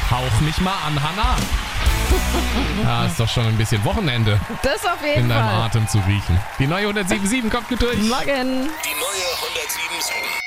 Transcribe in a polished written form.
Hauch mich mal an, Hanna. Ja, ist doch schon ein bisschen Wochenende Das auf jeden in deinem Fall. Atem zu riechen. Die neue 107.7 kommt gut durch. Morgen. Die neue 107.7.